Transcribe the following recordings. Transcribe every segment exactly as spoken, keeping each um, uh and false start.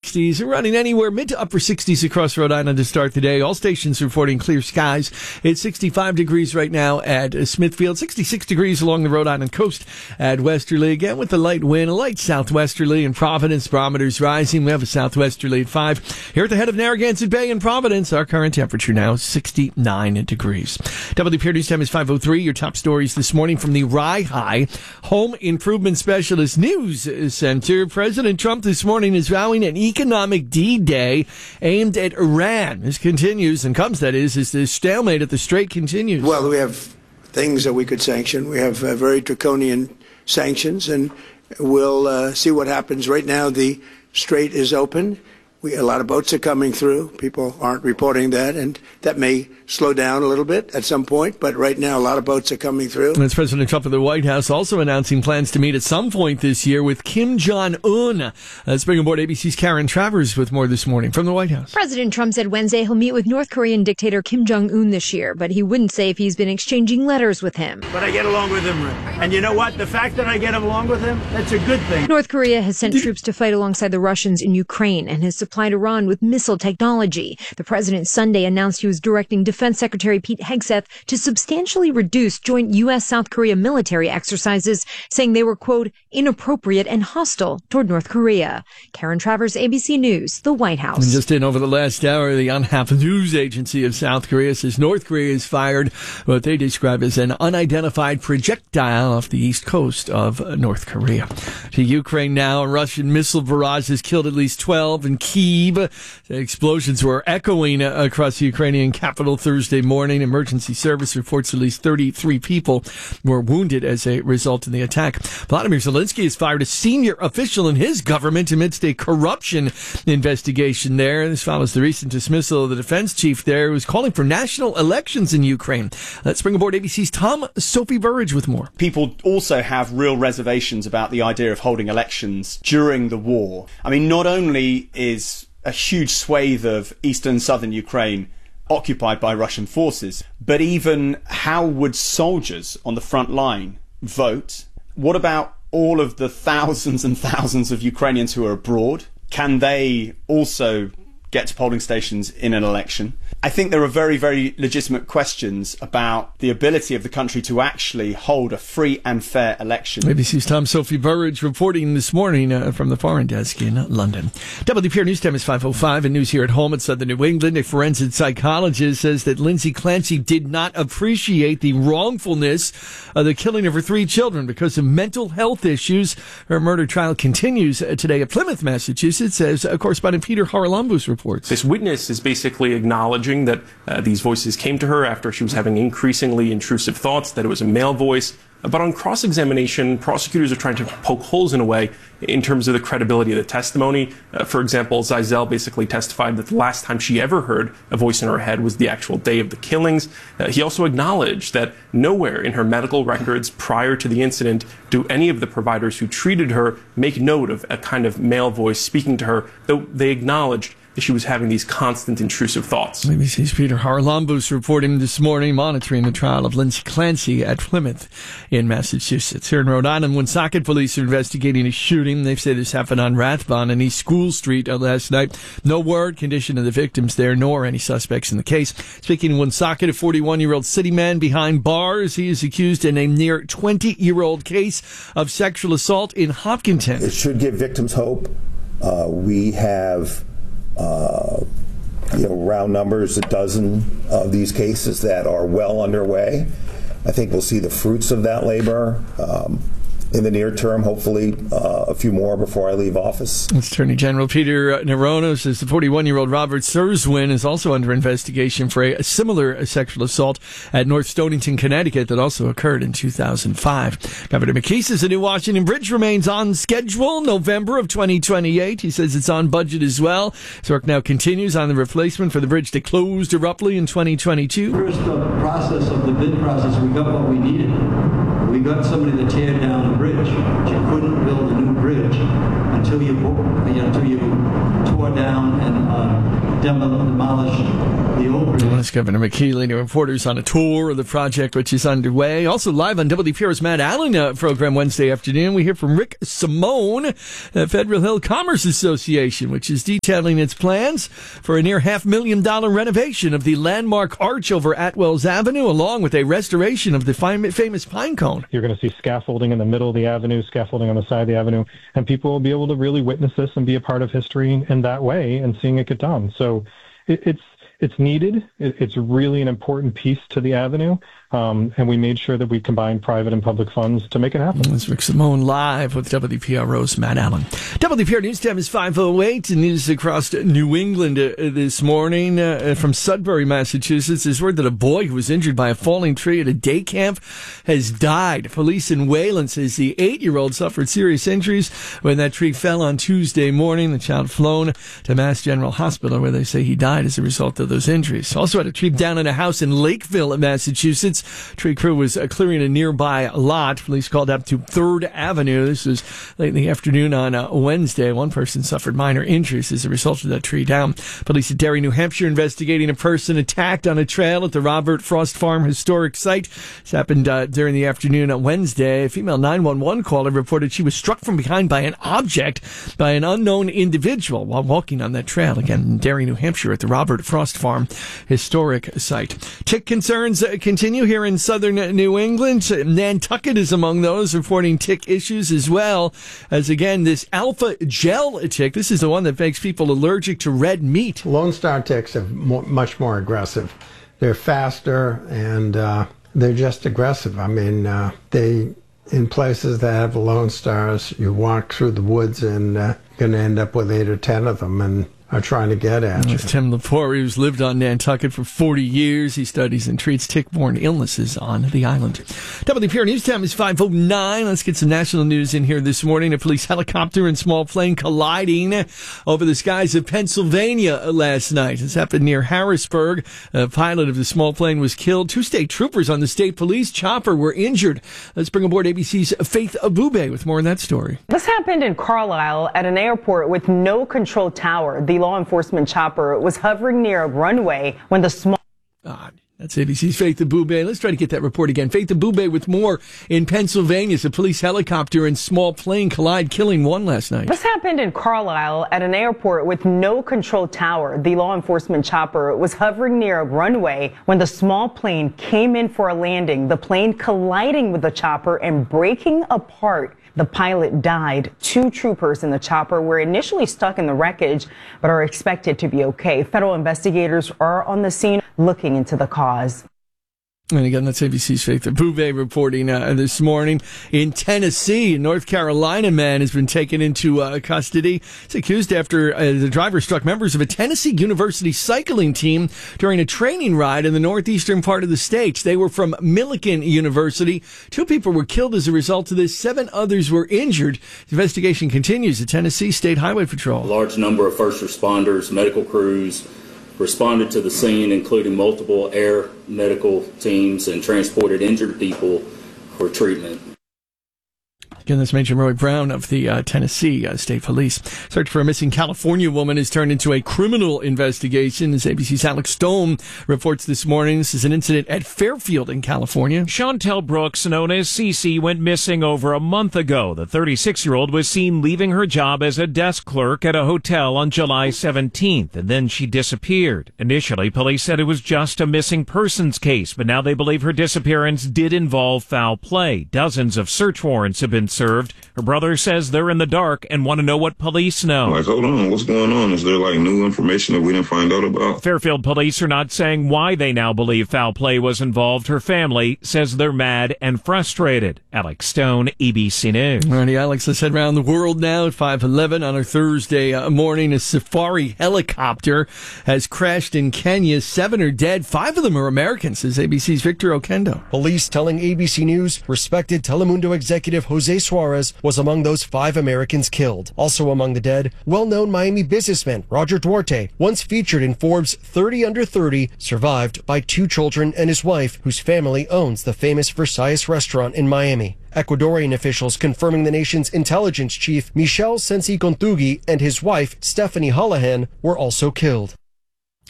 sixties. We're running anywhere mid to upper sixties across Rhode Island to start the day. All stations reporting clear skies. It's sixty-five degrees right now at uh, Smithfield, sixty-six degrees along the Rhode Island coast at Westerly. Again with the light wind, a light southwesterly in Providence. Barometers rising. We have a southwesterly at five. Here at the head of Narragansett Bay in Providence, our current temperature now is sixty-nine degrees. W P R News Time is five oh three. Your top stories this morning from the Rye High Home Improvement Specialist News Center. President Trump this morning is vowing an economic D-Day aimed at Iran. This continues and comes, that is, as the stalemate at the Strait continues. Well, we have things that we could sanction. We have uh, very draconian sanctions, and we'll uh, see what happens. Right now, the Strait is open. We, a lot of boats are coming through. People aren't reporting that, and that may slow down a little bit at some point. But right now, a lot of boats are coming through. And it's President Trump of the White House also announcing plans to meet at some point this year with Kim Jong-un. Let's bring aboard A B C's Karen Travers with more this morning from the White House. President Trump said Wednesday he'll meet with North Korean dictator Kim Jong-un this year, but he wouldn't say if he's been exchanging letters with him. But I get along with him. And you know what? The fact that I get along with him, that's a good thing. North Korea has sent troops to fight alongside the Russians in Ukraine and has supplied Iran with missile technology. The president Sunday announced he was directing Defense Secretary Pete Hegseth to substantially reduce joint U S South Korea military exercises, saying they were, quote, inappropriate and hostile toward North Korea. Karen Travers, A B C News, the White House. And just in over the last hour, the Yonhap News Agency of South Korea says North Korea has fired what they describe as an unidentified projectile off the east coast of North Korea. To Ukraine now, a Russian missile barrage has killed at least twelve in Kyiv. The explosions were echoing across the Ukrainian capital Thursday morning. Emergency service reports at least thirty-three people were wounded as a result of the attack. Vladimir Zelensky has fired a senior official in his government amidst a corruption investigation there. This follows the recent dismissal of the defense chief there, who was calling for national elections in Ukraine. Let's bring aboard A B C's Tom Sophie Burridge with more. People also have real reservations about the idea of holding elections during the war. I mean, not only is a huge swathe of eastern and southern Ukraine occupied by Russian forces, but even how would soldiers on the front line vote? What about all of the thousands and thousands of Ukrainians who are abroad? Can they also get to polling stations in an election? I think there are very, very legitimate questions about the ability of the country to actually hold a free and fair election. A B C's Tom Sophie Burridge reporting this morning uh, from the foreign desk in London. W P R News Time is five oh five, and news here at home at Southern New England. A forensic psychologist says that Lindsay Clancy did not appreciate the wrongfulness of the killing of her three children because of mental health issues. Her murder trial continues today at Plymouth, Massachusetts, as uh, correspondent Peter Haralambous reports. This witness is basically acknowledging that uh, these voices came to her after she was having increasingly intrusive thoughts, that it was a male voice. But on cross-examination, prosecutors are trying to poke holes in a way in terms of the credibility of the testimony. Uh, for example, Zeisel basically testified that the last time she ever heard a voice in her head was the actual day of the killings. Uh, he also acknowledged that nowhere in her medical records prior to the incident do any of the providers who treated her make note of a kind of male voice speaking to her, though they acknowledged that she was having these constant intrusive thoughts. A B C's Peter Haralambous reporting this morning, monitoring the trial of Lindsay Clancy at Plymouth in Massachusetts. Here in Rhode Island, Woonsocket police are investigating a shooting. They say this happened on Rathbun and East School Street last night. No word, condition of the victims there, nor any suspects in the case. Speaking of Woonsocket, a forty-one-year-old city man behind bars. He is accused in a near twenty-year-old case of sexual assault in Hopkinton. It should give victims hope. Uh, we have Uh, you know, round numbers, a dozen of these cases that are well underway. I think we'll see the fruits of that labor um, in the near term, hopefully uh, a few more before I leave office. Attorney General Peter Nerono says the forty-one-year-old Robert Serswin is also under investigation for a similar sexual assault at North Stonington, Connecticut, that also occurred in two thousand five. Governor McKee says the new Washington Bridge remains on schedule, November of twenty twenty-eight. He says it's on budget as well. His work now continues on the replacement for the bridge that closed abruptly in twenty twenty-two. First the process of the bid process, we got what we needed. We got somebody to tear down the bridge. But you couldn't build a new bridge until you, until you tore down and uh, demolished the old bridge. That's Governor McKee leading reporters on a tour of the project, which is underway. Also live on W P R's Matt Allen uh, program Wednesday afternoon, we hear from Rick Simone, uh, Federal Hill Commerce Association, which is detailing its plans for a near half million dollar renovation of the landmark arch over Atwells Avenue, along with a restoration of the fam- famous pine cone. You're going to see scaffolding in the middle of the avenue, scaffolding on the side of the avenue, and people will be able to really witness this and be a part of history in that way and seeing it get done. So it, it's It's needed. It's really an important piece to the avenue, um, and we made sure that we combined private and public funds to make it happen. That's Rick Simone live with W P R O's Matt Allen. W P R News Time is five oh eight. News across New England uh, this morning uh, from Sudbury, Massachusetts. There's word that a boy who was injured by a falling tree at a day camp has died. Police in Wayland says the eight-year-old suffered serious injuries when that tree fell on Tuesday morning. The child flown to Mass General Hospital, where they say he died as a result of those injuries. Also had a tree down in a house in Lakeville, Massachusetts. Tree crew was uh, clearing a nearby lot. Police called up to third Avenue. This was late in the afternoon on uh, Wednesday. One person suffered minor injuries as a result of that tree down. Police at Derry, New Hampshire, investigating a person attacked on a trail at the Robert Frost Farm Historic Site. This happened uh, during the afternoon on Wednesday. A female nine one one caller reported she was struck from behind by an object by an unknown individual while walking on that trail. Again, in Derry, New Hampshire, at the Robert Frost Farm Historic Site. Tick concerns uh, continue here in southern New England. Nantucket is among those reporting tick issues as well, as again this alpha gel tick. This is the one that makes people allergic to red meat. Lone Star ticks are mo- much more aggressive. They're faster and uh, they're just aggressive. I mean, uh, they in places that have Lone Stars, you walk through the woods and uh, you're going to end up with eight or ten of them and are trying to get at you. Tim Lepore, who's lived on Nantucket for forty years. He studies and treats tick-borne illnesses on the island. W P R News Time is five oh nine. Let's get some national news in here this morning. A police helicopter and small plane colliding over the skies of Pennsylvania last night. This happened near Harrisburg. A pilot of the small plane was killed. Two state troopers on the state police chopper were injured. Let's bring aboard A B C's Faith Abube with more on that story. This happened in Carlisle at an airport with no control tower. The law enforcement chopper was hovering near a runway when the small... God. That's A B C's Faith Abube. Let's try to get that report again. Faith Abube with more in Pennsylvania. A police helicopter and small plane collide, killing one last night. This happened in Carlisle at an airport with no control tower. The law enforcement chopper was hovering near a runway when the small plane came in for a landing. The plane colliding with the chopper and breaking apart. The pilot died. Two troopers in the chopper were initially stuck in the wreckage, but are expected to be okay. Federal investigators are on the scene looking into the cause. And again, that's A B C's Faith Abube reporting uh, this morning. In Tennessee, a North Carolina man has been taken into uh, custody. He's accused after uh, the driver struck members of a Tennessee University cycling team during a training ride in the northeastern part of the state. They were from Millikan University. Two people were killed as a result of this. Seven others were injured. The investigation continues at Tennessee State Highway Patrol. A large number of first responders, medical crews, responded to the scene, including multiple air medical teams, and transported injured people for treatment. Again, that's Major Roy Brown of the uh, Tennessee uh, State Police. Search for a missing California woman has turned into a criminal investigation. As A B C's Alex Stone reports this morning, this is an incident at Fairfield in California. Chantel Brooks, known as Cece, went missing over a month ago. The thirty-six-year-old was seen leaving her job as a desk clerk at a hotel on July seventeenth, and then she disappeared. Initially, police said it was just a missing persons case, but now they believe her disappearance did involve foul play. Dozens of search warrants have been served. Her brother says they're in the dark and want to know what police know. Like, hold on, what's going on? Is there like new information that we didn't find out about? Fairfield police are not saying why they now believe foul play was involved. Her family says they're mad and frustrated. Alex Stone, A B C News. Alrighty, Alex, let's head around the world now at five eleven on a Thursday uh, morning. A safari helicopter has crashed in Kenya. Seven are dead. Five of them are Americans, says A B C's Victor Okendo. Police telling A B C News respected Telemundo executive Jose Suarez was among those five Americans killed. Also among the dead, well-known Miami businessman Roger Duarte, once featured in Forbes' thirty under thirty, survived by two children and his wife, whose family owns the famous Versailles restaurant in Miami. Ecuadorian officials confirming the nation's intelligence chief Michel Sensi Contugi and his wife Stephanie Holohan were also killed.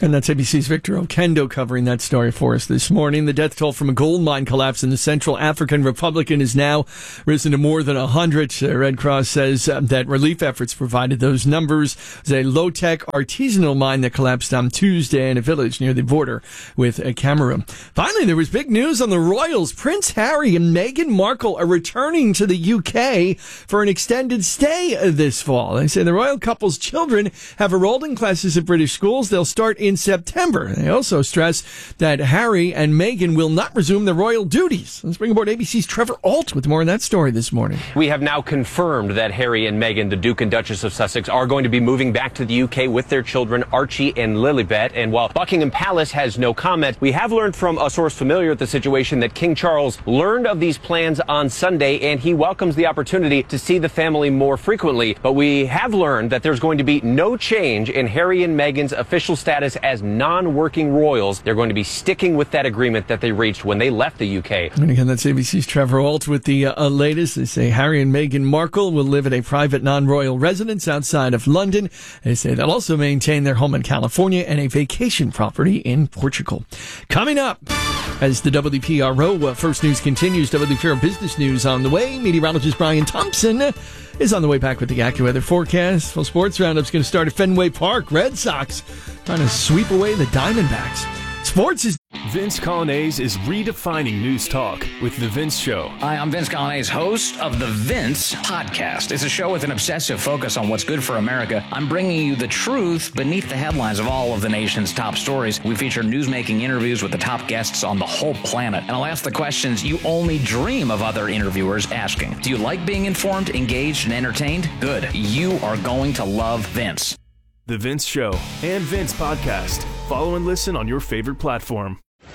And that's A B C's Victor Okendo covering that story for us this morning. The death toll from a gold mine collapse in the Central African Republic has now risen to more than one hundred. The Red Cross says uh, that relief efforts provided those numbers. It was a low-tech artisanal mine that collapsed on Tuesday in a village near the border with uh, Cameroon. Finally, there was big news on the royals. Prince Harry and Meghan Markle are returning to the U K for an extended stay uh, this fall. They say the royal couple's children have enrolled in classes at British schools. They'll start in September. They also stress that Harry and Meghan will not resume their royal duties. Let's bring aboard A B C's Trevor Alt with more on that story this morning. We have now confirmed that Harry and Meghan, the Duke and Duchess of Sussex, are going to be moving back to the U K with their children, Archie and Lilibet. And while Buckingham Palace has no comment, we have learned from a source familiar with the situation that King Charles learned of these plans on Sunday, and he welcomes the opportunity to see the family more frequently. But we have learned that there's going to be no change in Harry and Meghan's official status as non-working royals. They're going to be sticking with that agreement that they reached when they left the U K. And again, that's A B C's Trevor Alt with the uh, latest. They say Harry and Meghan Markle will live at a private non-royal residence outside of London. They say they'll also maintain their home in California and a vacation property in Portugal. Coming up, as the W P R O uh, First News continues, W P R O Business News on the way. Meteorologist Brian Thompson is on the way back with the AccuWeather forecast. Full Sports Roundup's going to start at Fenway Park. Red Sox trying to sweep away the Diamondbacks. Sports is... Vince Colonnese is redefining news talk with The Vince Show. Hi, I'm Vince Colonnese, host of The Vince Podcast. It's a show with an obsessive focus on what's good for America. I'm bringing you the truth beneath the headlines of all of the nation's top stories. We feature newsmaking interviews with the top guests on the whole planet. And I'll ask the questions you only dream of other interviewers asking. Do you like being informed, engaged, and entertained? Good. You are going to love Vince. The Vince Show and Vince Podcast. Follow and listen on your favorite platform.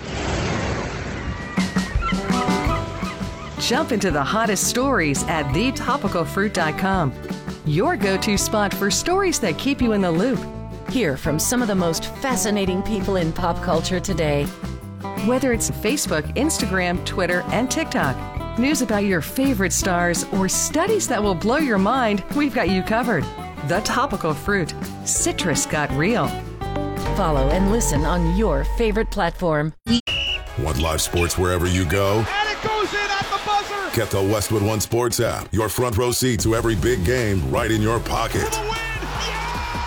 Jump into the hottest stories at the topical fruit dot com. Your go-to spot for stories that keep you in the loop. Hear from some of the most fascinating people in pop culture today. Whether it's Facebook, Instagram, Twitter, and TikTok, news about your favorite stars, or studies that will blow your mind, we've got you covered. The Topical Fruit. Citrus got real. Follow and listen on your favorite platform. Want live sports wherever you go? And it goes in at the buzzer! Get the Westwood One Sports app. Your front row seat to every big game right in your pocket. Yeah!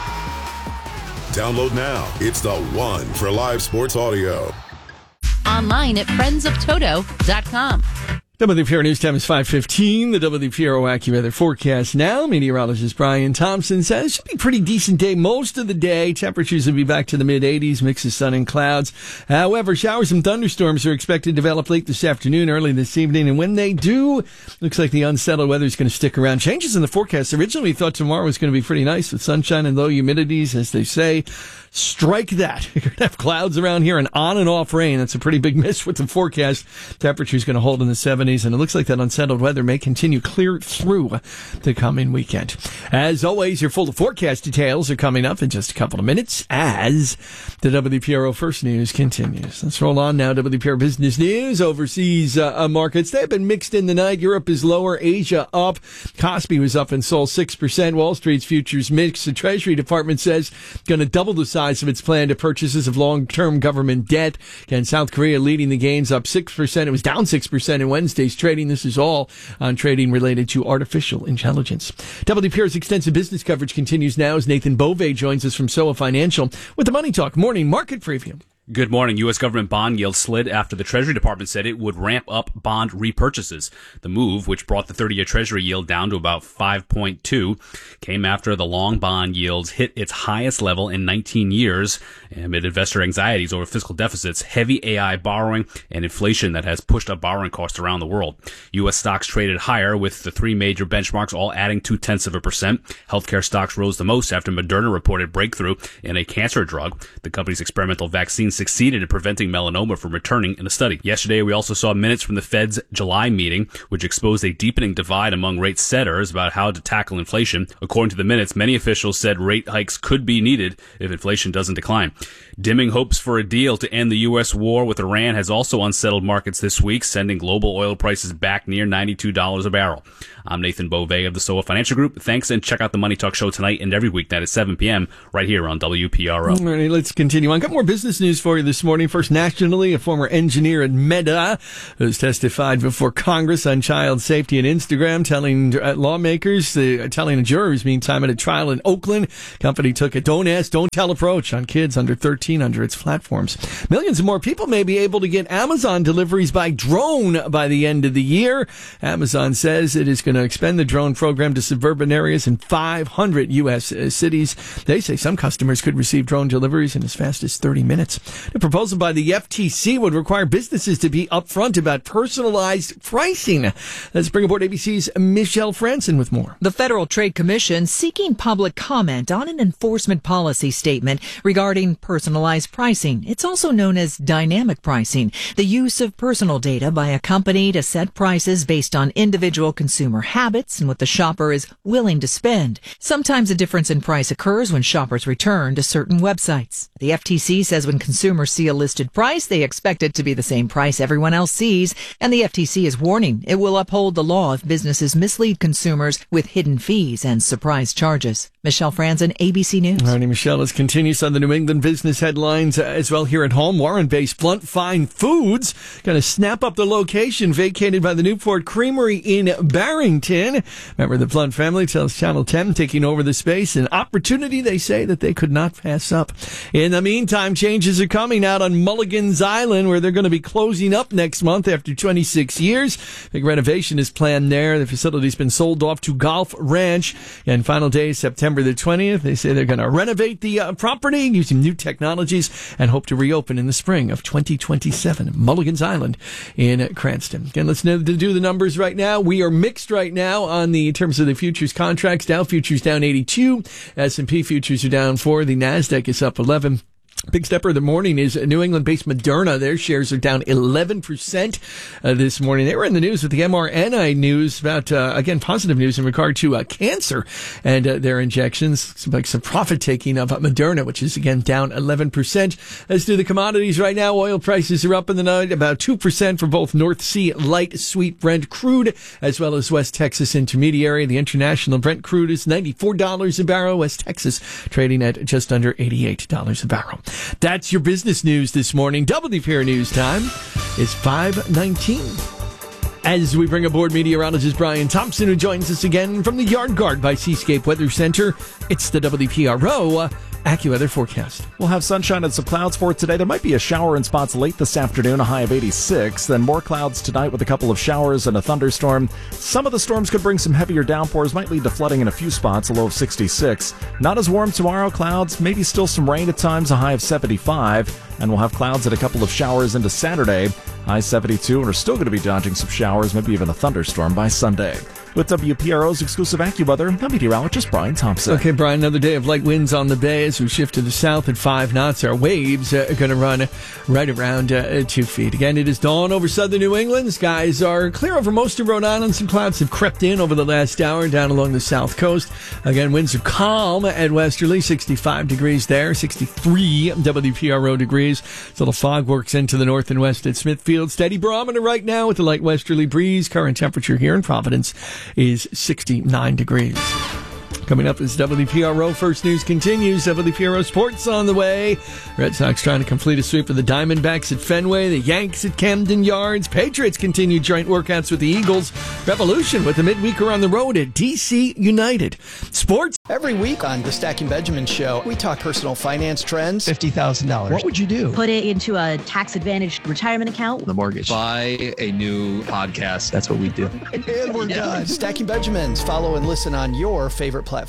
Download now. It's the one for live sports audio. Online at friends of toto dot com. W P R News time is five fifteen. The W P R O AccuWeather forecast now. Meteorologist Brian Thompson says it should be a pretty decent day most of the day. Temperatures will be back to the mid eighties, mix of sun and clouds. However, showers and thunderstorms are expected to develop late this afternoon, early this evening. And when they do, looks like the unsettled weather is going to stick around. Changes in the forecast. Originally, we thought tomorrow was going to be pretty nice with sunshine and low humidities, as they say. Strike that. You're going to have clouds around here and on and off rain. That's a pretty big miss with the forecast. Temperature is going to hold in the seventies, and it looks like that unsettled weather may continue clear through the coming weekend. As always, your full forecast details are coming up in just a couple of minutes as the W P R O First News continues. Let's roll on now. W P R Business News. Overseas uh, markets, they've been mixed in the night. Europe is lower, Asia up. Kospi was up and sold six percent. Wall Street's futures mixed. The Treasury Department says going to double the size of its plan to purchases of long-term government debt. Again, South Korea leading the gains up six percent. It was down six percent in Wednesday's trading. This is all on trading related to artificial intelligence. W P R's extensive business coverage continues now as Nathan Bove joins us from S O A Financial with the Money Talk Morning Market Preview. Good morning. U S government bond yields slid after the Treasury Department said it would ramp up bond repurchases. The move, which brought the thirty-year Treasury yield down to about five point two, came after the long bond yields hit its highest level in nineteen years amid investor anxieties over fiscal deficits, heavy A I borrowing, and inflation that has pushed up borrowing costs around the world. U S stocks traded higher, with the three major benchmarks all adding two-tenths of a percent. Healthcare stocks rose the most after Moderna reported breakthrough in a cancer drug. The company's experimental vaccine succeeded in preventing melanoma from returning in the study. Yesterday, we also saw minutes from the Fed's July meeting, which exposed a deepening divide among rate setters about how to tackle inflation. According to the minutes, many officials said rate hikes could be needed if inflation doesn't decline. Dimming hopes for a deal to end the U S war with Iran has also unsettled markets this week, sending global oil prices back near ninety-two dollars a barrel. I'm Nathan Beauvais of the S O A Financial Group. Thanks, and check out the Money Talk Show tonight and every weeknight at seven p.m. right here on W P R O. All right, let's continue on. Got more business news for you this morning. First, nationally, a former engineer at Meta who's testified before Congress on child safety and Instagram, telling uh, lawmakers, uh, telling the jurors, meantime, at a trial in Oakland, company took a don't ask, don't tell approach on kids under thirteen under its platforms. Millions of more people may be able to get Amazon deliveries by drone by the end of the year. Amazon says it is going to expand the drone program to suburban areas in five hundred U S cities. They say some customers could receive drone deliveries in as fast as thirty minutes. The proposal by the F T C would require businesses to be upfront about personalized pricing. Let's bring aboard A B C's Michelle Franson with more. The Federal Trade Commission seeking public comment on an enforcement policy statement regarding personalized pricing. It's also known as dynamic pricing, the use of personal data by a company to set prices based on individual consumer habits and what the shopper is willing to spend. Sometimes a difference in price occurs when shoppers return to certain websites. The F T C says when consumers see a listed price, they expect it to be the same price everyone else sees, and the F T C is warning it will uphold the law if businesses mislead consumers with hidden fees and surprise charges. Michelle Franzen, A B C News. All right, Michelle, let's continue on the New England business headlines uh, as well here at home. Warren-based Blunt Fine Foods going to snap up the location vacated by the Newport Creamery in Barrington. Remember, the Blunt family tells Channel ten taking over the space, an opportunity they say that they could not pass up. In the meantime, changes are coming out on Mulligan's Island, where they're going to be closing up next month after twenty-six years. Big renovation is planned there. The facility's been sold off to Golf Ranch, and final day is September the twentieth. They say they're going to renovate the uh, property using new technologies and hope to reopen in the spring of twenty twenty-seven. Mulligan's Island in Cranston. Again, let's know to do the numbers right now. We are mixed right now on the in terms of the futures contracts. Dow futures down eighty-two. S and P futures are down four. The NASDAQ is up eleven. Big stepper of the morning is New England-based Moderna. Their shares are down eleven percent uh, this morning. They were in the news with the M R N I news about, uh, again, positive news in regard to uh, cancer and uh, their injections. Like some profit-taking of uh, Moderna, which is, again, down eleven percent. Let's do the commodities right now. Oil prices are up in the night, about two percent for both North Sea light sweet Brent crude as well as West Texas Intermediary. The international Brent crude is ninety-four dollars a barrel. West Texas trading at just under eighty-eight dollars a barrel. That's your business news this morning. W P R News time is five nineteen. As we bring aboard meteorologist Brian Thompson, who joins us again from the Yard Guard by Seascape Weather Center, it's the W P R O AccuWeather forecast. We'll have sunshine and some clouds for today. There might be a shower in spots late this afternoon, a high of eighty-six. Then more clouds tonight with a couple of showers and a thunderstorm. Some of the storms could bring some heavier downpours, might lead to flooding in a few spots, a low of sixty-six. Not as warm tomorrow, clouds, maybe still some rain at times, a high of seventy-five. And we'll have clouds and a couple of showers into Saturday, high seventy-two, and we're still going to be dodging some showers, maybe even a thunderstorm by Sunday. With W P R O's exclusive AccuWeather, I'm meteorologist Brian Thompson. Okay, Brian, another day of light winds on the bay as we shift to the south at five knots. Our waves uh, are going to run right around uh, two feet. Again, it is dawn over southern New England. Skies are clear over most of Rhode Island. Some clouds have crept in over the last hour down along the south coast. Again, winds are calm at westerly, sixty-five degrees there, sixty-three W P R O degrees. A little fog works into the north and west at Smithfield. Steady barometer right now with a light westerly breeze. Current temperature here in Providence is sixty-nine degrees. Coming up as W P R O First News continues. W P R O Sports on the way. Red Sox trying to complete a sweep of the Diamondbacks at Fenway. The Yanks at Camden Yards. Patriots continue joint workouts with the Eagles. Revolution with the midweeker on the road at D C United. Sports. Every week on the Stacking Benjamin Show, we talk personal finance trends. fifty thousand dollars. What would you do? Put it into a tax-advantaged retirement account. The mortgage. Buy a new podcast. That's what we do. And we're done. Stacking Benjamins. Follow and listen on your favorite platform.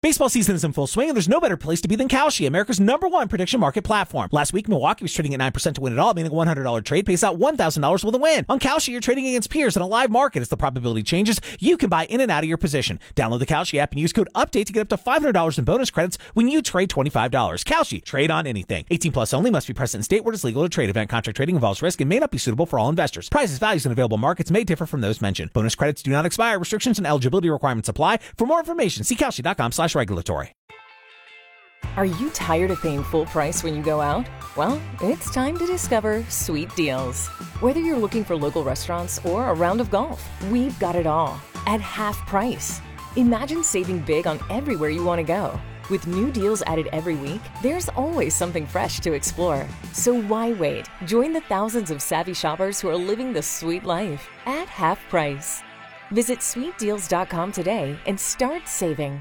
Baseball season is in full swing, and there's no better place to be than Kalshi, America's number one prediction market platform. Last week, Milwaukee was trading at nine percent to win it all, meaning a one hundred dollars trade pays out one thousand dollars with a win. On Kalshi, you're trading against peers in a live market. As the probability changes, you can buy in and out of your position. Download the Kalshi app and use code UPDATE to get up to five hundred dollars in bonus credits when you trade twenty-five dollars. Kalshi, trade on anything. eighteen plus only, must be present in state where it's legal to trade. Event contract trading involves risk and may not be suitable for all investors. Prices, values, and available markets may differ from those mentioned. Bonus credits do not expire. Restrictions and eligibility requirements apply. For more information, see Kalshi.com slash regulatory. Are you tired of paying full price when you go out? Well, it's time to discover Sweet Deals. Whether you're looking for local restaurants or a round of golf, we've got it all at half price. Imagine saving big on everywhere you want to go. With new deals added every week, there's always something fresh to explore. So why wait? Join the thousands of savvy shoppers who are living the sweet life at half price. Visit sweet deals dot com today and start saving.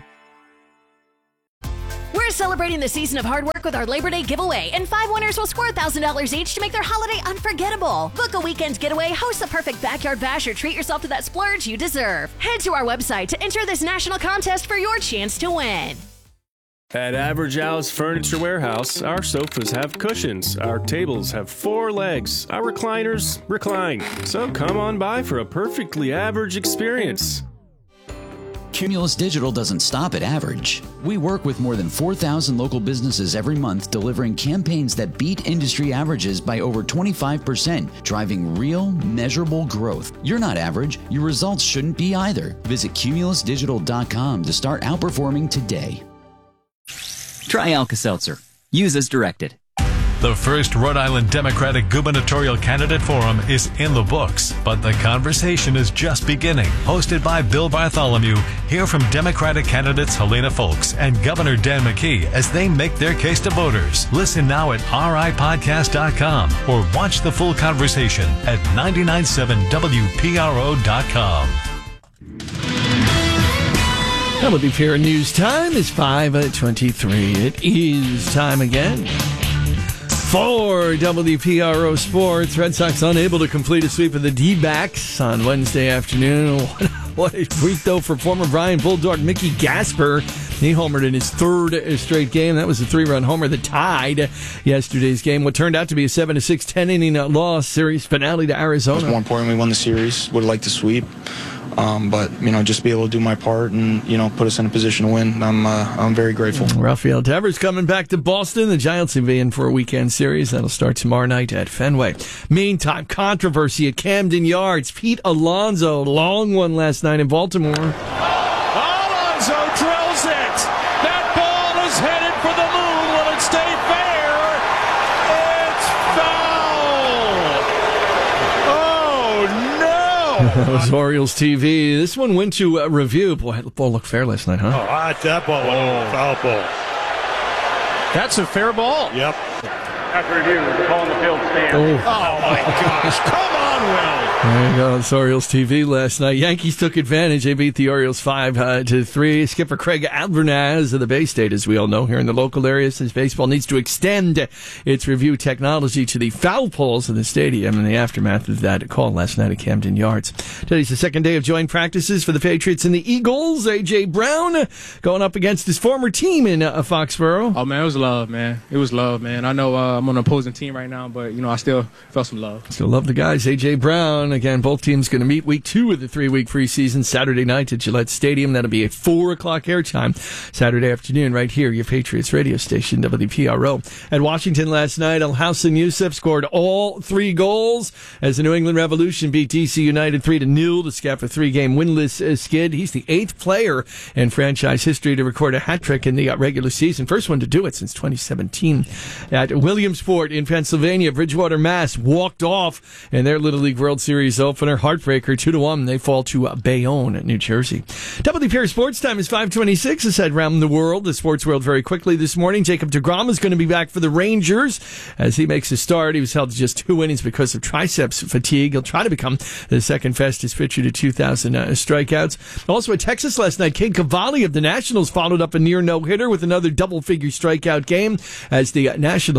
We're celebrating the season of hard work with our Labor Day giveaway, and five winners will score one thousand dollars each to make their holiday unforgettable. Book a weekend getaway, host the perfect backyard bash, or treat yourself to that splurge you deserve. Head to our website to enter this national contest for your chance to win. At Average Al's Furniture Warehouse, our sofas have cushions, our tables have four legs, our recliners recline. So come on by for a perfectly average experience. Cumulus Digital doesn't stop at average. We work with more than four thousand local businesses every month, delivering campaigns that beat industry averages by over twenty-five percent, driving real, measurable growth. You're not average. Your results shouldn't be either. Visit cumulus digital dot com to start outperforming today. Try Alka-Seltzer. Use as directed. The first Rhode Island Democratic Gubernatorial Candidate Forum is in the books, but the conversation is just beginning. Hosted by Bill Bartholomew, hear from Democratic candidates Helena Folks and Governor Dan McKee as they make their case to voters. Listen now at r i podcast dot com or watch the full conversation at nine nine seven W P R O dot com. W P R News time is five twenty-three. It is time again for W P R O Sports. Red Sox unable to complete a sweep of the D-backs on Wednesday afternoon. What a week, though, for former Bryan Bulldog Mickey Gasper. He homered in his third straight game. That was a three-run homer that tied yesterday's game. What turned out to be a seven to six, ten-inning loss, series finale to Arizona. It was more important we won the series. Would have liked to sweep. Um, but, you know, just be able to do my part and, you know, put us in a position to win. I'm uh, I'm very grateful. Rafael Devers coming back to Boston. The Giants will be in for a weekend series. That'll start tomorrow night at Fenway. Meantime, controversy at Camden Yards. Pete Alonso, long one last night in Baltimore. Alonso drills it. That ball is headed for the moon. Will it stay fair? It's foul. Oh, no. That was Orioles T V. This one went to uh, review. Boy, the ball looked fair last night, huh? Oh, I, that ball was a foul ball. That's a fair ball. Yep. After review, the call on the field stands. Oh. Oh, my gosh. Come on, Will. There you go. It's Orioles T V last night. Yankees took advantage. They beat the Orioles five uh, to three. Skipper Craig Alvarez of the Bay State, as we all know, here in the local area, says baseball needs to extend its review technology to the foul poles in the stadium in the aftermath of that call last night at Camden Yards. Today's the second day of joint practices for the Patriots and the Eagles. A J. Brown going up against his former team in uh, Foxborough. Oh, man, it was love, man. It was love, man. I know uh, I'm on an opposing team right now, but, you know, I still felt some love. Still love the guys. A J. Brown, again, both teams going to meet week two of the three-week preseason Saturday night at Gillette Stadium. That'll be a four o'clock airtime Saturday afternoon right here, your Patriots radio station, W P R O. At Washington last night, Alhassan Yusuf scored all three goals as the New England Revolution beat D C United three to nil to scap a three-game winless uh, skid. He's the eighth player in franchise history to record a hat-trick in the uh, regular season. First one to do it since twenty seventeen. At Williamsport in Pennsylvania, Bridgewater, Mass walked off in their Little League World Series opener. Heartbreaker, two to one. They fall to uh, Bayonne, New Jersey. W P R Sports Time is five twenty-six. It's head around the world, the sports world, very quickly this morning. Jacob deGrom is going to be back for the Rangers as he makes a start. He was held to just two innings because of triceps fatigue. He'll try to become the second fastest pitcher to two thousand uh, strikeouts. Also at Texas last night, Cade Cavalli of the Nationals followed up a near no-hitter with another double-figure strikeout game as the uh, Nationals shut out the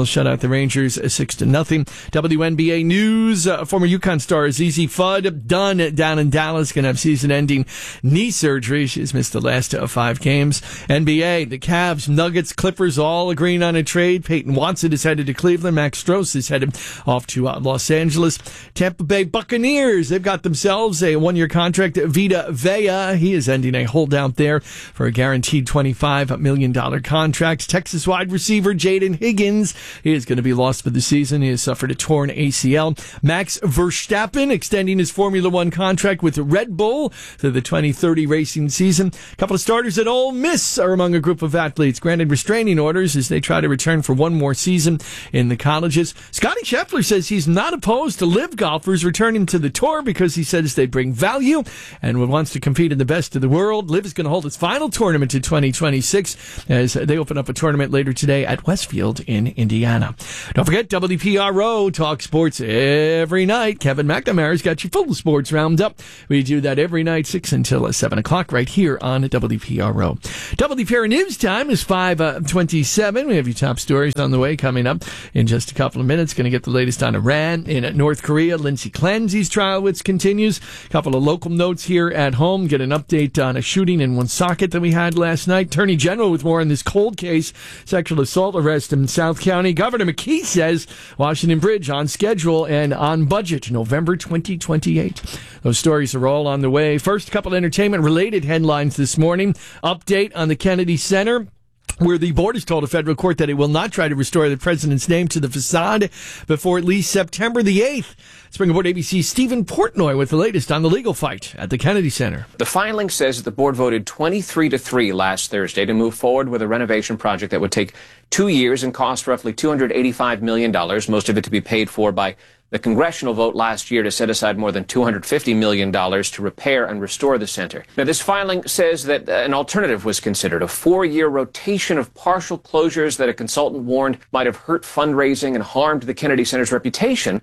the Rangers six to nothing. W N B A news, uh, former UConn star Zizi Fudd done down in Dallas, going to have season-ending knee surgery. She's missed the last uh, five games. N B A, the Cavs, Nuggets, Clippers all agreeing on a trade. Peyton Watson is headed to Cleveland. Max Strus is headed off to uh, Los Angeles. Tampa Bay Buccaneers, they've got themselves a one-year contract. Vita Vea, he is ending a holdout there for a guaranteed twenty-five million dollars contract. Texas wide receiver Jaden Higgins, he is going to be lost for the season. He has suffered a torn A C L. Max Verstappen extending his Formula One contract with Red Bull through the twenty thirty racing season. A couple of starters at Ole Miss are among a group of athletes granted restraining orders as they try to return for one more season in the colleges. Scotty Scheffler says he's not opposed to live golfers returning to the tour because he says they bring value and wants to compete in the best of the world. Liv is going to hold its final tournament in twenty twenty-six as they open up a tournament later today at Westfield in Indiana. Don't forget, W P R O talk sports every night. Kevin McNamara's got your full sports roundup. We do that every night, six until seven o'clock right here on W P R O. W P R O News Time is five twenty-seven. We have your top stories on the way coming up in just a couple of minutes. Going to get the latest on Iran. In North Korea, Lindsey Clancy's trial, which continues. A couple of local notes here at home. Get an update on a shooting in Woonsocket that we had last night. Attorney General with more on this cold case, sexual assault arrest in South County. Governor McKee says Washington Bridge on schedule and on budget, November twenty twenty-eight. Those stories are all on the way. First, a couple entertainment-related headlines this morning. Update on the Kennedy Center, where the board has told a federal court that it will not try to restore the president's name to the facade before at least September the eighth. Spring Aboard A B C's Stephen Portnoy with the latest on the legal fight at the Kennedy Center. The filing says that the board voted twenty-three to three last Thursday to move forward with a renovation project that would take two years and cost roughly two hundred eighty-five million dollars, most of it to be paid for by the congressional vote last year to set aside more than two hundred fifty million dollars to repair and restore the center. Now, this filing says that an alternative was considered, a four-year rotation of partial closures that a consultant warned might have hurt fundraising and harmed the Kennedy Center's reputation.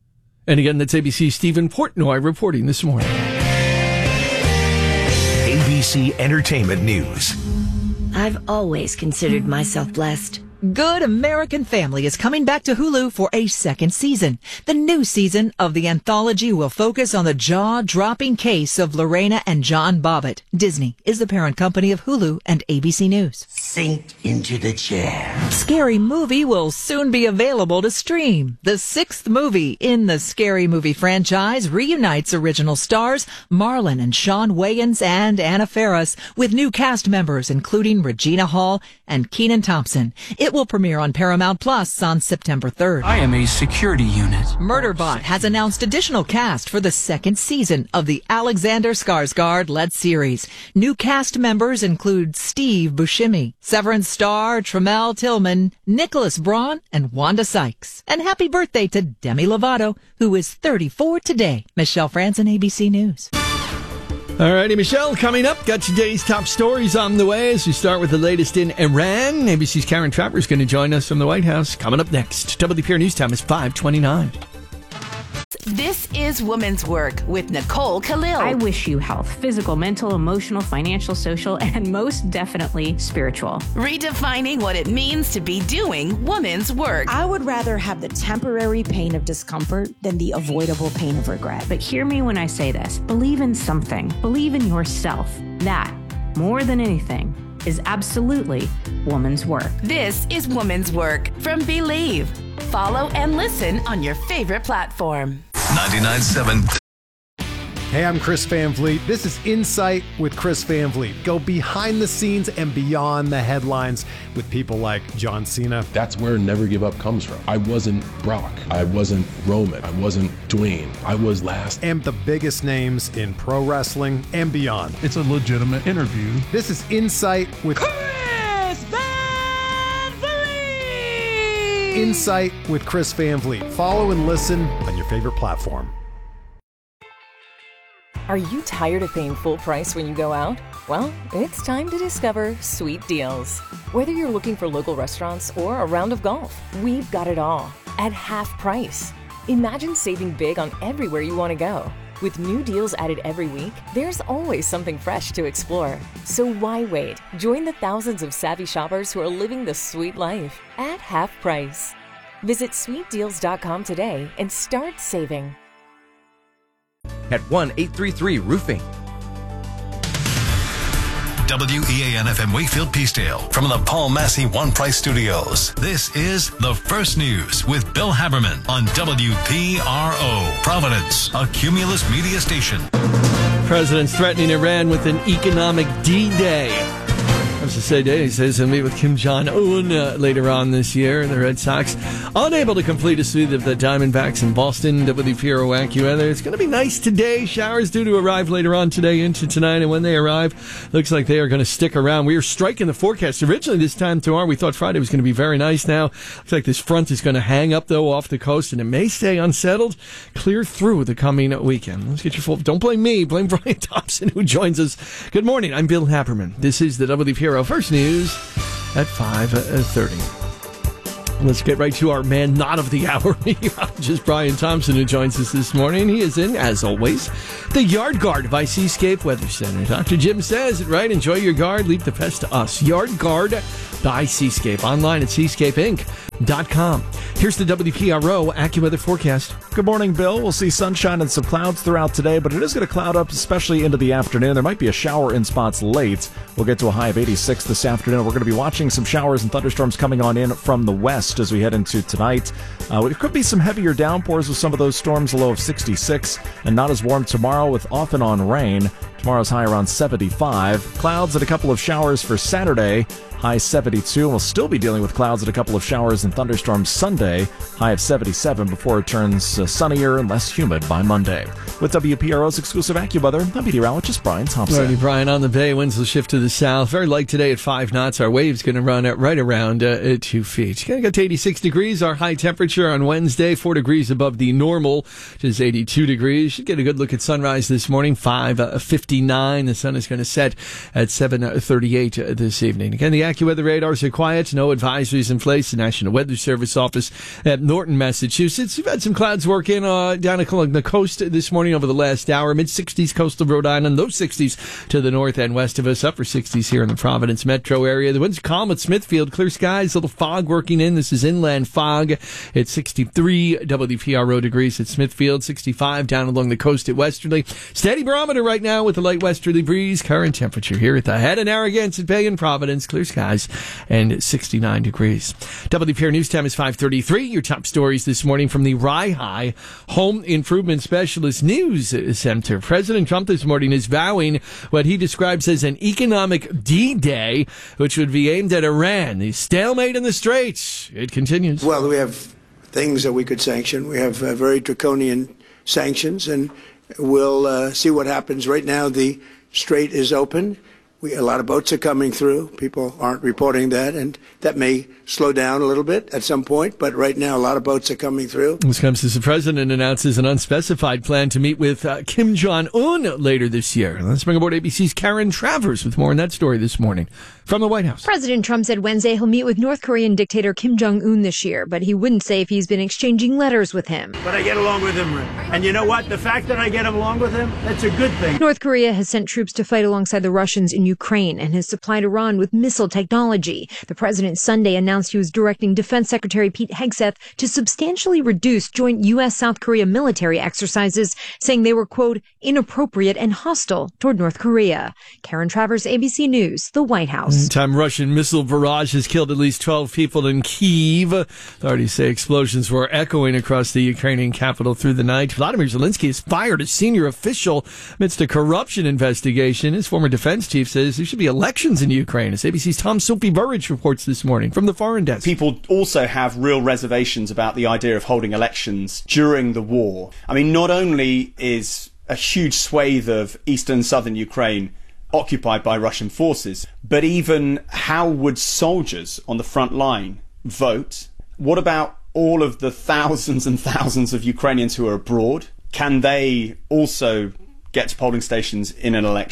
And again, that's A B C's Stephen Portnoy reporting this morning. A B C Entertainment News. I've always considered myself blessed. Good American Family is coming back to Hulu for a second season. The new season of the anthology will focus on the jaw-dropping case of Lorena and John Bobbitt. Disney is the parent company of Hulu and A B C News. Sink into the chair. Scary Movie will soon be available to stream. The sixth movie in the Scary Movie franchise reunites original stars Marlon and Sean Wayans and Anna Faris with new cast members including Regina Hall and Kenan Thompson. It will premiere on Paramount Plus on September third. I am a security unit. Murderbot has announced additional cast for the second season of the Alexander Skarsgård-led series. New cast members include Steve Buscemi, Severance star Tramell Tillman, Nicholas Braun, and Wanda Sykes. And happy birthday to Demi Lovato, who is thirty-four today. Michelle Franzen, A B C News. All righty, Michelle, coming up, got today's top stories on the way as we start with the latest in Iran. A B C's Karen Trapper is going to join us from the White House. Coming up next, W P R News Time is five twenty-nine. This is Women's Work with Nicole Khalil. I wish you health, physical, mental, emotional, financial, social, and most definitely spiritual. Redefining what it means to be doing women's work. I would rather have the temporary pain of discomfort than the avoidable pain of regret. But hear me when I say this. Believe in something. Believe in yourself. That, more than anything, is absolutely woman's work. This is Women's Work from Believe. Follow and listen on your favorite platform. ninety-nine point seven. Hey, I'm Chris Van Vliet. This is Insight with Chris Van Vliet. Go behind the scenes and beyond the headlines with people like John Cena. That's where Never Give Up comes from. I wasn't Brock. I wasn't Roman. I wasn't Dwayne. I was last. And the biggest names in pro wrestling and beyond. It's a legitimate interview. This is Insight with Chris Van Vliet. Insight with Chris Van Vliet. Follow and listen on your favorite platform. Are you tired of paying full price when you go out? Well, it's time to discover Sweet Deals. Whether you're looking for local restaurants or a round of golf, we've got it all at half price. Imagine saving big on everywhere you want to go. With new deals added every week, there's always something fresh to explore. So why wait? Join the thousands of savvy shoppers who are living the sweet life at half price. Visit sweet deals dot com today and start saving. At one eight three three Roofing. W E A N F M Wakefield Peacedale from the Paul Massey One Price Studios. This is The First News with Bill Haberman on W P R O. Providence, a Cumulus media station. President's threatening Iran with an economic D-Day. As I say, he says he'll meet with Kim Jong-un uh, later on this year. The Red Sox unable to complete a sweep of the Diamondbacks in Boston. W P R O AccuWeather. It's going to be nice today. Showers due to arrive later on today into tonight. And when they arrive, looks like they are going to stick around. We were striking the forecast originally this time tomorrow. We thought Friday was going to be very nice. Now, looks like this front is going to hang up, though, off the coast. And it may stay unsettled clear through the coming weekend. Let's get your full... Don't blame me. Blame Brian Thompson, who joins us. Good morning. I'm Bill Haberman. This is the W P R O First News at five thirty. Let's get right to our man not of the hour meteorologist Brian Thompson, who joins us this morning. He is in, as always, the Yard Guard by Seascape Weather Center. Doctor Jim says it right. Enjoy your guard. Leave the pest to us. Yard Guard by Seascape. Online at seascape inc dot com. Here's the W P R O AccuWeather forecast. Good morning, Bill. We'll see sunshine and some clouds throughout today, but it is going to cloud up, especially into the afternoon. There might be a shower in spots late. We'll get to a high of eighty-six this afternoon. We're going to be watching some showers and thunderstorms coming on in from the west as we head into tonight. Uh, there could be some heavier downpours with some of those storms, a low of sixty-six, and not as warm tomorrow with off and on rain. Tomorrow's high around seventy-five. Clouds and a couple of showers for Saturday. High seventy-two, and we'll still be dealing with clouds and a couple of showers and thunderstorms Sunday. High of seventy-seven before it turns uh, sunnier and less humid by Monday. With W P R O's exclusive AccuWeather, I'm meteorologist Brian Thompson. Alrighty, Brian, on the bay, winds will shift to the south. Very light today at five knots. Our wave's going to run at right around uh, two feet. Going to get to eighty-six degrees. Our high temperature on Wednesday, four degrees above the normal, which is eighty-two degrees. Should get a good look at sunrise this morning, five fifty-nine. The sun is going to set at seven thirty-eight this evening. Again, the AccuWeather radars are quiet. No advisories in place. The National Weather Service office at Norton, Massachusetts. We've had some clouds work in uh, down along the coast this morning over the last hour. mid-sixties coastal Rhode Island. Low sixties to the north and west of us. Upper sixties here in the Providence metro area. The wind's calm at Smithfield. Clear skies. Little fog working in. This is inland fog. It's sixty-three W P R O degrees at Smithfield. sixty-five down along the coast at Westerly. Steady barometer right now with a light westerly breeze. Current temperature here at the head of Narragansett Bay in Providence. Clear skies and sixty-nine degrees. W P R News Time is five thirty-three. Your top stories this morning from the Rye High Home Improvement Specialist News Center. President Trump this morning is vowing what he describes as an economic D-Day, which would be aimed at Iran. The stalemate in the Straits. It continues. Well, we have things that we could sanction. We have uh, very draconian sanctions, and we'll uh, see what happens. Right now, the Strait is open. We, a lot of boats are coming through. People aren't reporting that, and that may slow down a little bit at some point. But right now, a lot of boats are coming through. This comes as the president announces an unspecified plan to meet with uh, Kim Jong-un later this year. Let's bring aboard A B C's Karen Travers with more on that story this morning from the White House. President Trump said Wednesday he'll meet with North Korean dictator Kim Jong-un this year, but he wouldn't say if he's been exchanging letters with him. But I get along with him. And you know what? The fact that I get along with him, that's a good thing. North Korea has sent troops to fight alongside the Russians in Ukraine and has supplied Iran with missile technology. The president Sunday announced he was directing Defense Secretary Pete Hegseth to substantially reduce joint U S South Korea military exercises, saying they were, quote, inappropriate and hostile toward North Korea. Karen Travers, A B C News, the White House. Meantime, Russian missile barrage has killed at least twelve people in Kyiv. Authorities say explosions were echoing across the Ukrainian capital through the night. Vladimir Zelensky has fired a senior official amidst a corruption investigation. His former defense chief says there should be elections in Ukraine. As A B C's Tom Sophie Burridge reports this morning from the Foreign Desk. People also have real reservations about the idea of holding elections during the war. I mean, not only is a huge swathe of eastern and southern Ukraine occupied by Russian forces, but even how would soldiers on the front line vote? What about all of the thousands and thousands of Ukrainians who are abroad? Can they also get to polling stations in an election?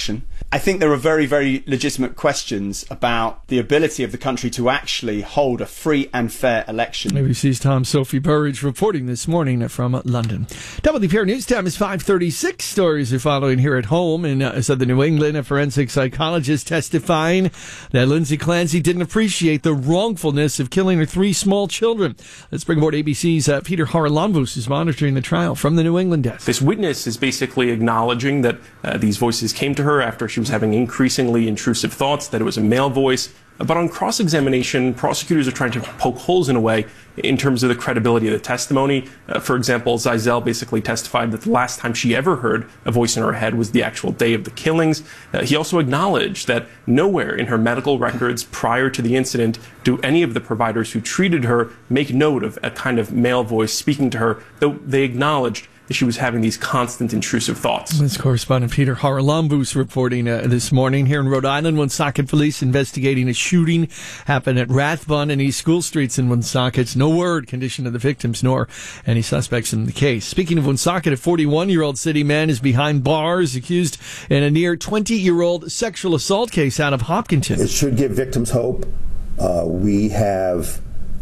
I think there are very, very legitimate questions about the ability of the country to actually hold a free and fair election. A B C's Tom Sophie Burridge reporting this morning from London. W P R News Time is five thirty-six. Stories are following here at home in uh, southern New England. A forensic psychologist testifying that Lindsay Clancy didn't appreciate the wrongfulness of killing her three small children. Let's bring aboard A B C's uh, Peter Haralambous, who's monitoring the trial from the New England desk. This witness is basically acknowledging that uh, these voices came to her after she was having increasingly intrusive thoughts, that it was a male voice. But on cross-examination, prosecutors are trying to poke holes in a way in terms of the credibility of the testimony. Uh, for example, Zeisel basically testified that the last time she ever heard a voice in her head was the actual day of the killings. Uh, he also acknowledged that nowhere in her medical records prior to the incident do any of the providers who treated her make note of a kind of male voice speaking to her, though they acknowledged that she was having these constant intrusive thoughts. This correspondent Peter Haralambous reporting uh, this morning here in Rhode Island. Woonsocket police investigating a shooting happened at Rathbun and East School Streets in Woonsocket. No word condition of the victims nor any suspects in the case. Speaking of Woonsocket, a forty-one-year-old city man is behind bars accused in a near twenty-year-old sexual assault case out of Hopkinton. It should give victims hope. Uh, we have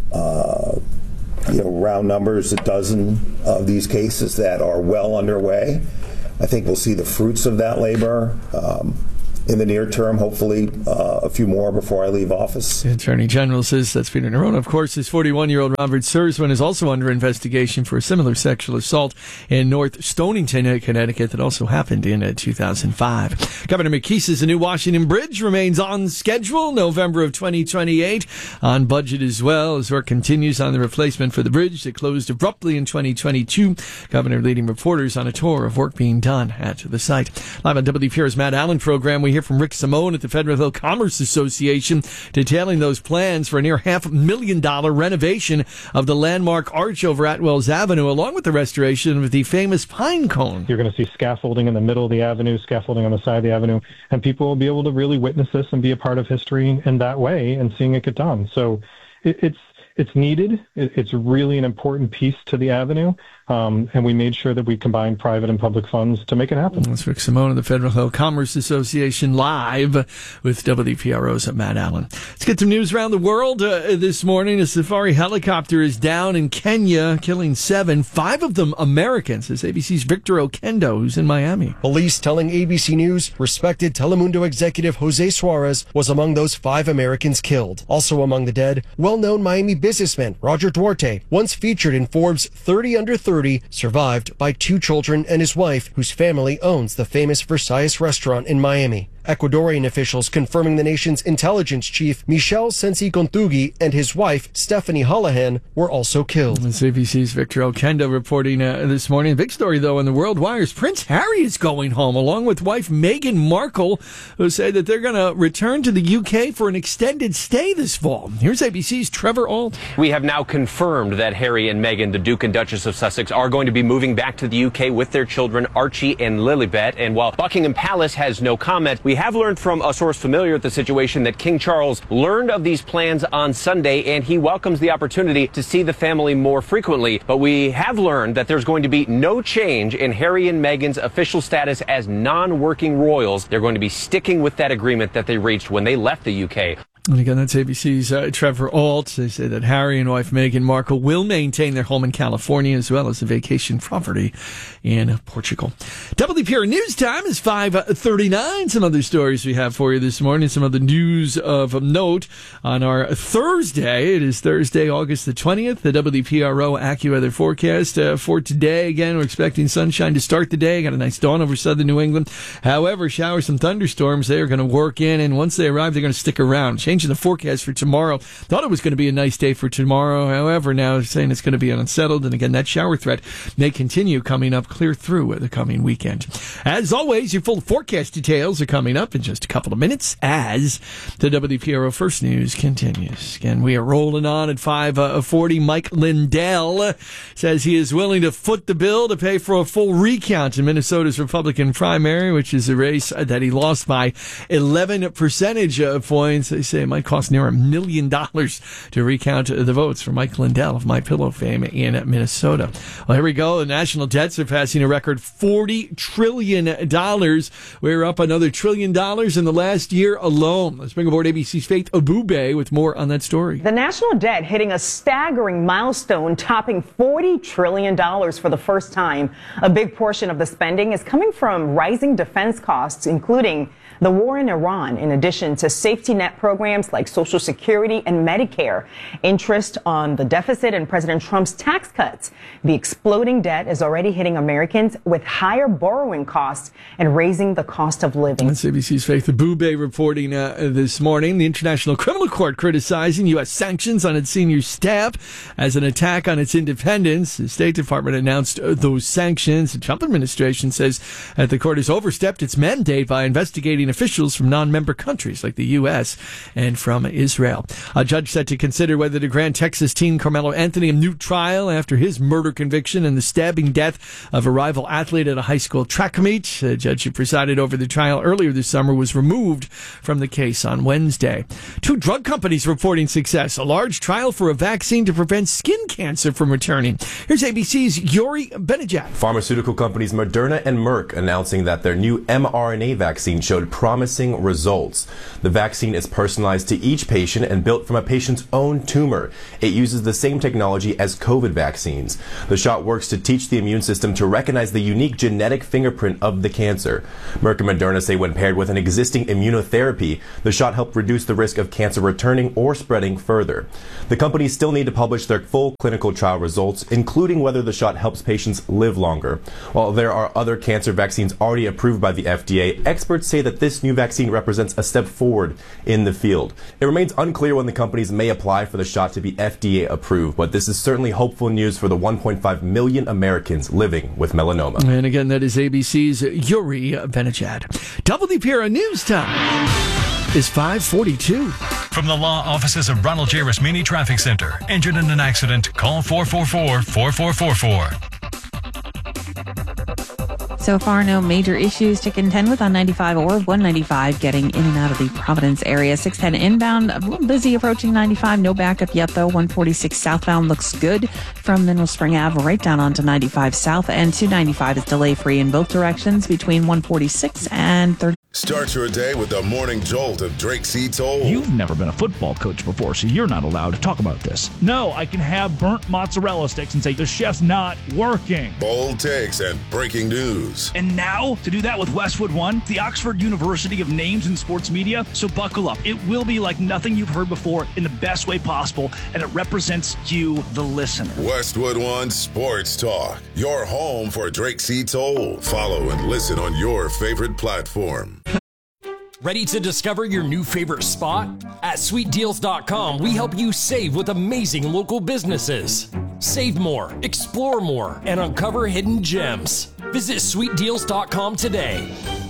Uh, you know, round numbers, a dozen of these cases that are well underway. I think we'll see the fruits of that labor um, in the near term, hopefully uh, a few more before I leave office. The Attorney General says that's Peter Nerone. Of course, his forty-one-year-old Robert Sersman is also under investigation for a similar sexual assault in North Stonington, Connecticut, that also happened in uh, two thousand five. Governor McKee says the new Washington Bridge remains on schedule, November of twenty twenty-eight, on budget as well, as work continues on the replacement for the bridge that closed abruptly in twenty twenty-two. Governor leading reporters on a tour of work being done at the site. Live on W P R's Matt Allen program, we hear from Rick Simone at the Federal Hill Commerce Association detailing those plans for a near half million dollar renovation of the landmark arch over Atwells Avenue, along with the restoration of the famous pine cone. You're going to see scaffolding in the middle of the avenue, scaffolding on the side of the avenue, and people will be able to really witness this and be a part of history in that way and seeing it get done. So it, it's it's needed. It, it's really an important piece to the avenue. Um, and we made sure that we combined private and public funds to make it happen. That's Rick Simone of the Federal Hill Commerce Association, live with W P R O's Matt Allen. Let's get some news around the world uh, this morning. A safari helicopter is down in Kenya, killing seven, five of them Americans. This is A B C's Victor Okendo, who's in Miami. Police telling A B C News respected Telemundo executive Jose Suarez was among those five Americans killed. Also among the dead, well-known Miami businessman Roger Duarte, once featured in Forbes thirty under thirty, survived by two children and his wife, whose family owns the famous Versailles restaurant in Miami. Ecuadorian officials confirming the nation's intelligence chief, Michel Sensi Contugi, and his wife, Stephanie Holohan, were also killed. It's A B C's Victor Okendo reporting uh, this morning. Big story, though, in the World Wires. Prince Harry is going home, along with wife Meghan Markle, who say that they're going to return to the U K for an extended stay this fall. Here's A B C's Trevor Ault. We have now confirmed that Harry and Meghan, the Duke and Duchess of Sussex, are going to be moving back to the U K with their children, Archie and Lilibet. And while Buckingham Palace has no comment, we We have learned from a source familiar with the situation that King Charles learned of these plans on Sunday, and he welcomes the opportunity to see the family more frequently. But we have learned that there's going to be no change in Harry and Meghan's official status as non-working royals. They're going to be sticking with that agreement that they reached when they left the U K. And again, that's A B C's uh, Trevor Ault. They say that Harry and wife Meghan Markle will maintain their home in California as well as a vacation property in Portugal. W P R News Time is five thirty-nine. Some other stories we have for you this morning. Some other news of note on our Thursday. It is Thursday, August the twentieth. The W P R O AccuWeather forecast uh, for today. Again, we're expecting sunshine to start the day. Got a nice dawn over southern New England. However, showers and thunderstorms, they are going to work in, and once they arrive, they're going to stick around. Change Changing the forecast for tomorrow. Thought it was going to be a nice day for tomorrow. However, now it's saying it's going to be unsettled. And again, that shower threat may continue coming up clear through the coming weekend. As always, your full forecast details are coming up in just a couple of minutes as the W P R O First News continues. Again, we are rolling on at five forty. Mike Lindell says he is willing to foot the bill to pay for a full recount in Minnesota's Republican primary, which is a race that he lost by eleven percentage points. They say it might cost near a million dollars to recount the votes for Mike Lindell of MyPillow fame in Minnesota. Well, here we go. The national debt surpassing a record forty trillion dollars. We're up another trillion dollars in the last year alone. Let's bring aboard A B C's Faith Abube with more on that story. The national debt hitting a staggering milestone, topping forty trillion dollars for the first time. A big portion of the spending is coming from rising defense costs, including the war in Iran, in addition to safety net programs like Social Security and Medicare, interest on the deficit and President Trump's tax cuts. The exploding debt is already hitting Americans with higher borrowing costs and raising the cost of living. That's A B C's Faith Abube reporting uh, this morning. The International Criminal Court criticizing U S sanctions on its senior staff as an attack on its independence. The State Department announced those sanctions. The Trump administration says that the court has overstepped its mandate by investigating officials from non-member countries like the U S and from Israel. A judge set to consider whether to grant Texas teen Carmelo Anthony a new trial after his murder conviction and the stabbing death of a rival athlete at a high school track meet. The judge who presided over the trial earlier this summer was removed from the case on Wednesday. Two drug companies reporting success. A large trial for a vaccine to prevent skin cancer from returning. Here's A B C's Yuri Benejak. Pharmaceutical companies Moderna and Merck announcing that their new mRNA vaccine showed promising results. The vaccine is personalized to each patient and built from a patient's own tumor. It uses the same technology as COVID vaccines. The shot works to teach the immune system to recognize the unique genetic fingerprint of the cancer. Merck and Moderna say when paired with an existing immunotherapy, the shot helped reduce the risk of cancer returning or spreading further. The companies still need to publish their full clinical trial results, including whether the shot helps patients live longer. While there are other cancer vaccines already approved by the F D A, experts say that this new vaccine represents a step forward in the field. It remains unclear when the companies may apply for the shot to be F D A approved, but this is certainly hopeful news for the one point five million Americans living with melanoma. And again, that is A B C's Yuri Benejad. W D P R News Time is five forty-two. From the law offices of Ronald J. Rasmini Traffic Center. Injured in an accident? Call four four four, four four four four. So far, no major issues to contend with on ninety-five or one ninety-five getting in and out of the Providence area. six ten inbound, a little busy approaching ninety-five. No backup yet, though. one forty-six southbound looks good from Mineral Spring Ave right down onto ninety-five south. And two ninety-five is delay-free in both directions between one forty-six and thirty. Start your day with the morning jolt of Drake C. Toll. You've never been a football coach before, so you're not allowed to talk about this. No, I can have burnt mozzarella sticks and say the chef's not working. Bold takes and breaking news. And now, to do that with Westwood One, the Oxford University of Names in Sports Media. So buckle up. It will be like nothing you've heard before in the best way possible, and it represents you, the listener. Westwood One Sports Talk, your home for Drake C. Toll. Follow and listen on your favorite platform. Ready to discover your new favorite spot? At sweet deals dot com, we help you save with amazing local businesses. Save more, explore more, and uncover hidden gems. Visit sweet deals dot com today.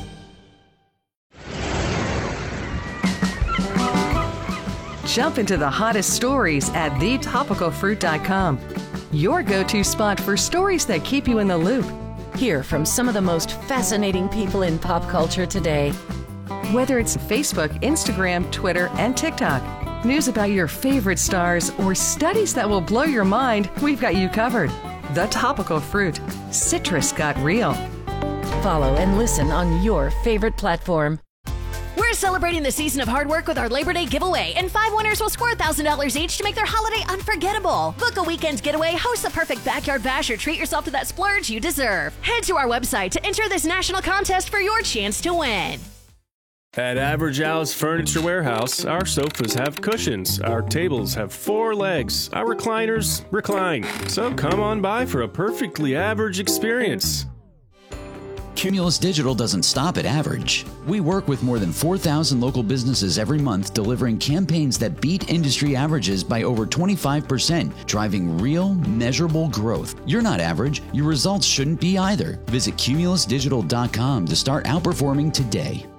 Jump into the hottest stories at the topical fruit dot com. Your go-to spot for stories that keep you in the loop. Hear from some of the most fascinating people in pop culture today. Whether it's Facebook, Instagram, Twitter, and TikTok, news about your favorite stars, or studies that will blow your mind, we've got you covered. The Topical Fruit. Citrus got real. Follow and listen on your favorite platform. We're celebrating the season of hard work with our Labor Day giveaway, and five winners will score one thousand dollars each to make their holiday unforgettable. Book a weekend getaway, host the perfect backyard bash, or treat yourself to that splurge you deserve. Head to our website to enter this national contest for your chance to win. At Average Al's Furniture Warehouse, our sofas have cushions, our tables have four legs, our recliners recline. So come on by for a perfectly average experience. Cumulus Digital doesn't stop at average. We work with more than four thousand local businesses every month, delivering campaigns that beat industry averages by over twenty-five percent, driving real, measurable growth. You're not average. Your results shouldn't be either. Visit cumulus digital dot com to start outperforming today.